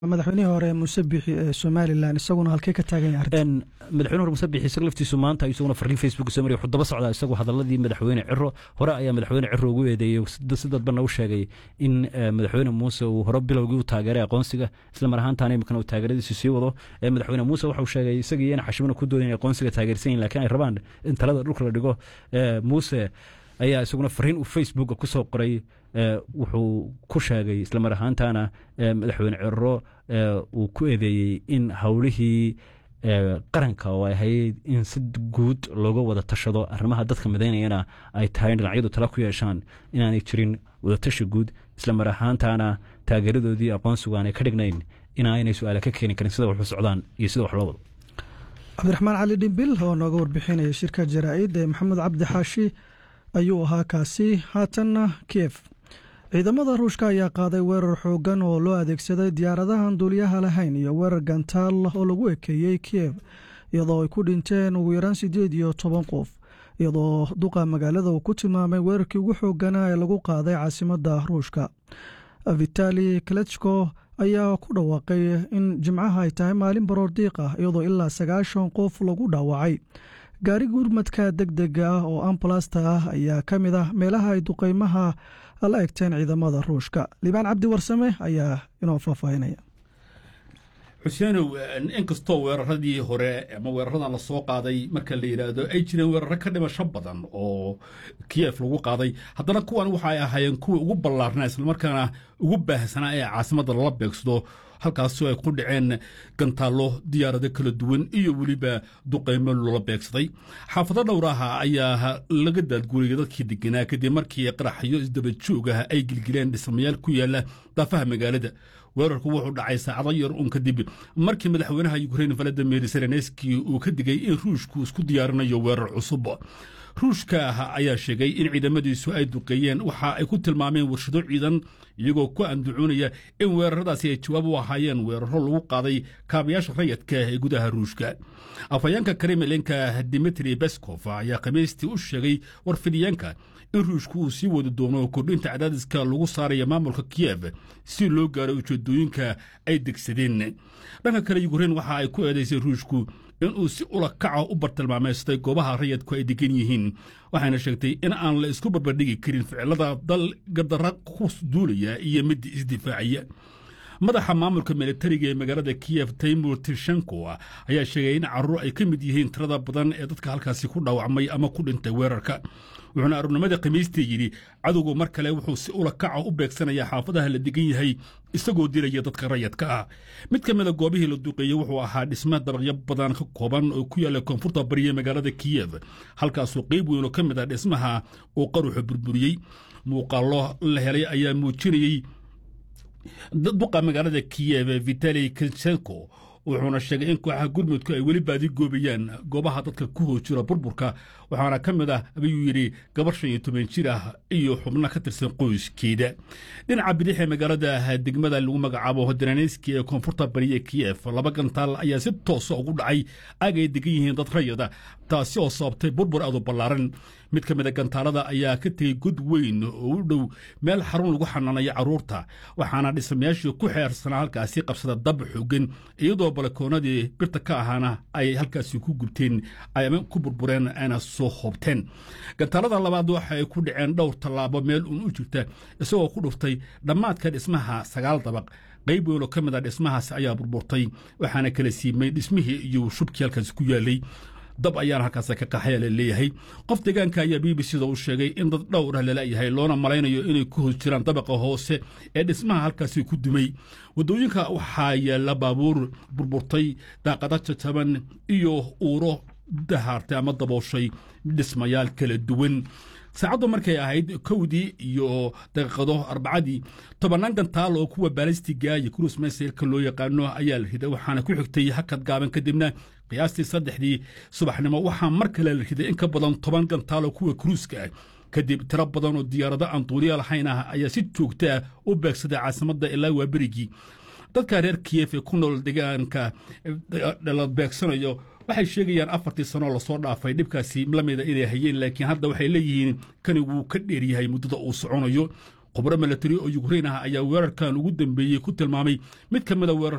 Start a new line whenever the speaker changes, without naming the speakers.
madaxweynihii hore musabixi ee Somaliland isaguna halkee ka taagan yahay
madaxweynaha hore musabixi isaga laftiisu maanta isaguna fariin Facebook soo mariyay wuxuu daba socdaa isagu hadaladii madaxweyne Ciro hore ayaa madaxweyne Ciro ugu eedeeyay sidad bana u sheegay in madaxweyne Muuse uu hore bilowgii u taageeray aqoonsiga isla mar ahaantaana imkana uu taageeradiisa sii wado madaxweyne Muuse waxa uu sheegay isagii in xashimada ku doonayay aqoonsiga taageersan laakiin ay rabaan in talada dhulka la dhigo Muuse ayaa isaguna fariin uu Facebook ku soo qoray wuxuu ku sheegay isla mar ahaantaana madaxweyne Ciro uu ku eedeeyay in hawlihii qaranka oo ay ahayd in si guud looga wada tashado arrimaha dadka midaynayana ay tahay dhinacyadu tala ku yeeshaan inaanay jirin wada tashi guud isla mar ahaantaana taageeradoodii aqoonsigu aanay ka dhignayn inaanay su'aalo ka keeni karin sida wax u socdaan iyo sida wax loo wado
cabdiraxmaan cali dhimbil oo nooga warbixinaya shirka jaraa'id ee maxamed cabdi xaashi ayuu ahaa kaasi haatanna Kiev ciidamada Ruushka ayaa qaaday weerar xoogan oo loo adeegsaday diyaaradahan duuliyaha lahayn iyo weerar gantaal oo lagu ekeeyay Kiev iyadoo ay ku dhinteen ugu yaraan 18 qof iyadoo duqa magaalada uu ku tilmaamay weerarkii ugu xooganaa ee lagu qaaday caasimadda Ruushka Vitali Klitschko ayaa ku dhawaaqay in jimcaha ay tahay maalin baroordiiq ah iyadoo ilaa 90 qof lagu dhaawacay gaari gurmadka degdega ah oo ambulasta ah ayaa ka mid ah meelaha ay duqeymaha la egteen ciidamada Ruushka Libaan Cabdi Warsame ayaa inoo faahfaahinaya
Xuseenow inkastoo weeraradii hore ama weeraradan la soo qaaday marka la yiraahdo ay jireen weerar ka dhimasho badan oo Kiev lagu qaaday haddana kuwan waxa ay ahaayeen kuwa ugu ballaarnaa isla markaana ugu baahsanaa ee caasimadda la beegsado halkaas oo ay ku dhaceen gantaalo diyaarado kala duwan iyo waliba duqeymo loola beegsaday xaafado dhowraha ayaa laga daadguuriyay dadkii deganaa kadib markii qaraxyo isdaba joog ah ay gilgileen dhismayaal ku yaala daafaha magaalada weerarku wuxuu dhacay saacado yar uun kadib markii madaxweynaha Ukraine Volodymyr Zelensky uu ka digay in Ruushku isku diyaarinayo weerar cusub Ruushka ayaa sheegay in ciidamadiisu ay duqeeyeen waxa ay ku tilmaameen warshado ciidan iyagoo ku anducoonaya in weeraradaasi ay jawaab u ahaayeen weeraro lagu qaaday kaabayaasha rayidka ee gudaha Ruushka afhayeenka Kremlinka Dmitry Peskov ayaa Khamiistii u sheegay warfidyaanka in Ruushku uu sii wadi doono kordhinta cadaadiska lagu saarayo maamulka Kiev si loo gaaro ujeedooyinka ay degsadeen dhanka kale Ukraine waxa ay ku eedeysay Ruushku in uu si ula kaco u bartilmaameystay goobaha rayidku ay degan yihiin waxayna sheegtay in aan la isku barbardhigi karin ficilada dal gardarra ku duulaya iyo mid isdifaaciya madaxa maamulka militariga ee magaalada Kiev Timur Tishenko ayaa sheegay in carruur ay ka mid yihiin tirada badan ee dadka halkaasi ku dhaawacmay ama ku dhintay weerarka wuxuuna arurnimada Khamiistii yiri cadowgu mar kale wuxuu si ula kaco u beegsanayaa xaafadaha la degan yahay isagoo diraya dadka rayidka ah mid ka mid ah goobihii la duqeeyay wuxuu ahaa dhisme dabaqyo badan ka kooban oo ku yaala koonfurta bariga magaalada Kiev halkaas oo qayb weyn oo ka mid ah dhismaha oo qaruxu burburiyay muuqaallo la helay ayaa muujinayay duqa magaalada Kiev Vitali Klitschko wuxuuna sheegay in kooxaha gurmudku ay weli baadi goobayaan goobaha dadka ku hoojira burburka waxaana ka mid ah ayuu yidhi gabar 15 jir ah iyo xubno ka tirsan qoyskeeda dhinaca bidix ee magaalada degmada lagu magacaabo Hodranetski ee koonfurta bariga Kiev laba gantaal ayaa si toos ah ugu dhacay agay degan yihiin dad rayida taasi oo sababtay burbur aad u ballaaran mid ka mid ah gantaalada ayaa ka tegay god weyn oo u dhow meel xarun lagu xanaanayo carruurta waxaana dhismayaashii ku xeersanaa halkaasi qabsada dab xooggan iyadoo balkoonadii birta ka ahaana ay halkaasi ku gubteen ay ku burbureen ayna soo hoobteen gantaalada labaad waxa ay ku dhaceen dhowr tallaabo meel uun u jirta isagoo ku dhuftay dhammaadka dhismaha 9 dabaq qayb weyn oo ka mid ah dhismahaas ayaa burburtay waxaana kala siimay dhismihii iyo shubkii halkaasi ku yaalay dab ayaan halkaas ka qaxay leeyahay qof deegaanka ayaa BBC-da u sheegay in dad dhowr ah la yahay loona malaynayo inay ku hoos jiraan dabaqa hoose ee dhismaha halkaasi ku dumay wadooyinka waxa yaala baabuur burburtay daaqada jajaban iyo uuro dahaartay ama dabooshay dhismayaal kala duwan saacadu markay ahayd 1 iyo daqiiqado 4 tobanaan gantaal oo kuwa balistiga iyo cruise missile loo yaqaano ayaa la riday waxaana ku xigtay hakad gaaban kadibna qiyaastii 3 subaxnimo waxaa mar kale la riday in ka badan 10 gantaal oo kuwa cruise-ka kadib tiro badan oo diyaarado aan duuliye lahayn ayaa si joogto ah u beegsaday caasimadda ilaa waa berigii dadka reer Kiev ee ku nool deegaanka la beegsanayo waxay sheegayaan 4 sano la soo dhaafay dhibkaasi lamida inay hayeen laakiin hadda waxay leeyihiin kani wuu ka dheer yahay muddada uu soconayo khubaro military oo Ukraine ah ayaa weerarkan ugu dambeeyay ku tilmaamay mid ka mid ah